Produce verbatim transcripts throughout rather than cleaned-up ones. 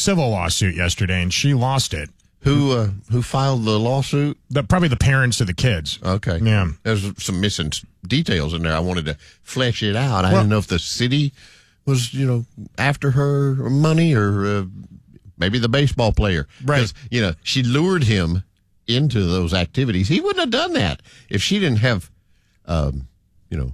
civil lawsuit yesterday, and she lost it. Who uh, who filed the lawsuit? The, probably the parents of the kids. Okay. Yeah. There's some missing details in there. I wanted to flesh it out. I Well, didn't know if the city was, you know, after her money or uh, maybe the baseball player. Right. 'Cause, you know, she lured him into those activities. He wouldn't have done that if she didn't have, um, you know,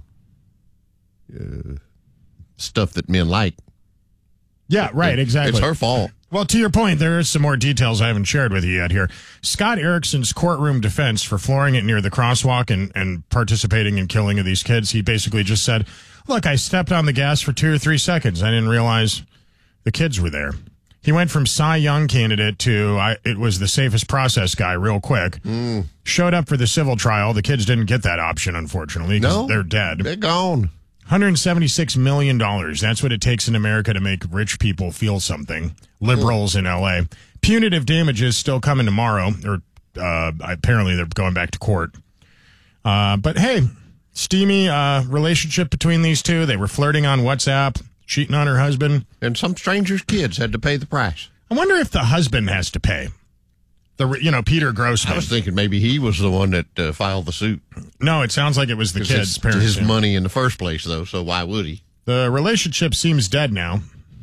uh, stuff that men like. Yeah, right, exactly. It's her fault. Well, to your point, there is some more details I haven't shared with you yet here. Scott Erickson's courtroom defense for flooring it near the crosswalk and, and participating in killing of these kids, he basically just said, look, I stepped on the gas for two or three seconds. I didn't realize the kids were there. He went from Cy Young candidate to I, it was the safest process guy real quick. Mm. Showed up for the civil trial. The kids didn't get that option, unfortunately, because No, they're dead. They're gone. one hundred seventy-six million dollars. That's what it takes in America to make rich people feel something. Liberals in L A. Punitive damages still coming tomorrow, or uh, apparently they're going back to court. Uh, but hey, steamy uh, relationship between these two. They were flirting on WhatsApp, cheating on her husband. And some stranger's kids had to pay the price. I wonder if the husband has to pay. The you know Peter Grossman. I was thinking maybe he was the one that uh, filed the suit. No, it sounds like it was the kids' It's parents. his yeah. money in the first place, though, so why would he? The relationship seems dead now,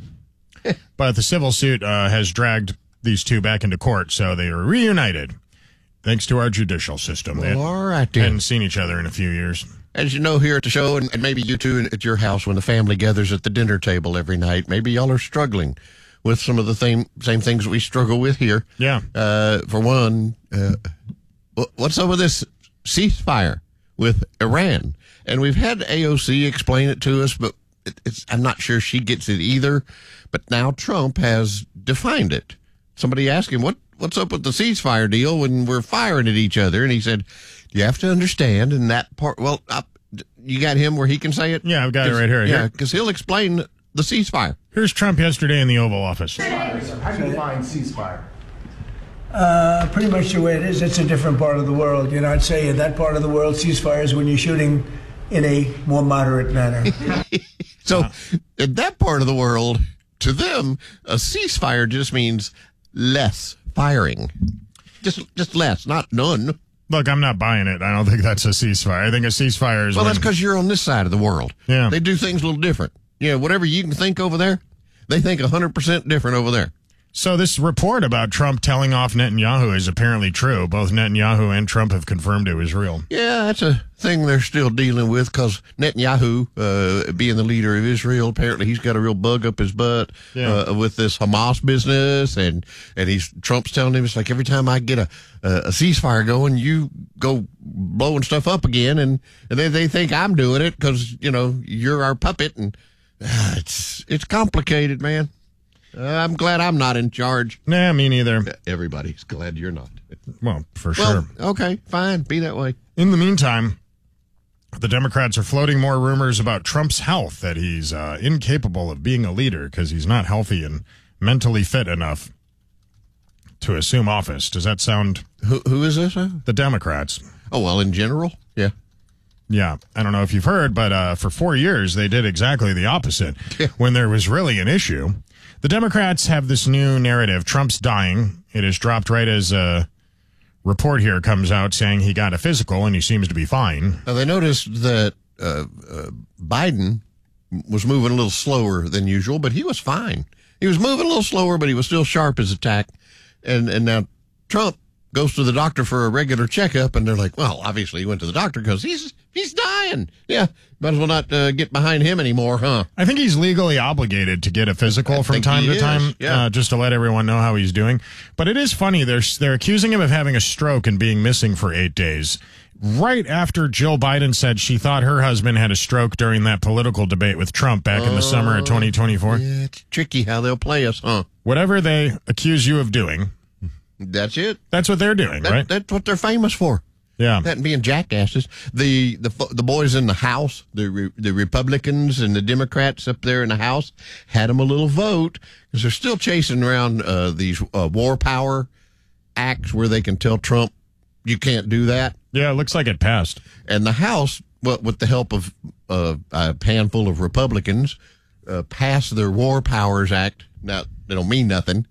but the civil suit uh, has dragged these two back into court, so they are reunited, thanks to our judicial system. They Well, all right, then. hadn't seen each other in a few years. As you know, here at the show, and, and maybe you too at your house when the family gathers at the dinner table every night, maybe y'all are struggling with some of the same same things we struggle with here. Yeah. Uh, for one, uh, wh- what's up with this ceasefire with Iran? And we've had A O C explain it to us, but it, it's I'm not sure she gets it either. But now Trump has defined it. Somebody asked him, what what's up with the ceasefire deal when we're firing at each other? And he said, you have to understand in that part. Well, I, you got him where he can say it? Yeah, I've got it right here. Yeah, Here- because he'll explain the ceasefire. Here's Trump yesterday in the Oval Office. How do you define ceasefire? Uh, pretty much the way it is. It's a different part of the world. You know, I'd say in that part of the world, ceasefire is when you're shooting in a more moderate manner. So in that part of the world, to them, a ceasefire just means less firing. Just just less, not none. Look, I'm not buying it. I don't think that's a ceasefire. I think a ceasefire is Well, when, that's because you're on this side of the world. Yeah. They do things a little different. Yeah, whatever you can think over there, they think one hundred percent different over there. So this report about Trump telling off Netanyahu is apparently true. Both Netanyahu and Trump have confirmed it was real. Yeah, that's a thing they're still dealing with because Netanyahu, uh, being the leader of Israel, apparently he's got a real bug up his butt Yeah. uh, with this Hamas business, and and he's Trump's telling him it's like every time I get a a, a ceasefire going, you go blowing stuff up again, and and they they think I'm doing it because you know you're our puppet, and uh, it's it's complicated, man. Uh, I'm glad I'm not in charge. Nah, me neither. Everybody's glad you're not. Well, for Well, sure. okay, fine, be that way. In the meantime, the Democrats are floating more rumors about Trump's health, that he's uh, incapable of being a leader because he's not healthy and mentally fit enough to assume office. Does that sound... Who who is this? Huh? The Democrats. Oh, well, in general, yeah. Yeah, I don't know if you've heard, but uh, for four years, they did exactly the opposite. When there was really an issue, the Democrats have this new narrative. Trump's dying. It is dropped right as a report here comes out saying he got a physical and he seems to be fine. Now, they noticed that uh, uh, Biden was moving a little slower than usual, but he was fine. He was moving a little slower, but he was still sharp as a tack. And, and now Trump goes to the doctor for a regular checkup, and they're like, well, obviously he went to the doctor because he's he's dying. Yeah, might as well not uh, get behind him anymore, huh? I think he's legally obligated to get a physical I from think time he to is, time, yeah. uh, just to let everyone know how he's doing. But it is funny. They're, they're accusing him of having a stroke and being missing for eight days. Right after Jill Biden said she thought her husband had a stroke during that political debate with Trump back in the summer of twenty twenty-four. Yeah, it's tricky how they'll play us, huh? Whatever they accuse you of doing, That's it. that's what they're doing, That, right? That's what they're famous for. Yeah. That and being jackasses. The the the boys in the House, the re, the Republicans and the Democrats up there in the House, had them a little vote because they're still chasing around uh, these uh, war power acts where they can tell Trump you can't do that. Yeah, it looks like it passed. And the House, well, with the help of uh, a handful of Republicans, uh, passed their War Powers Act. Now, they don't mean nothing.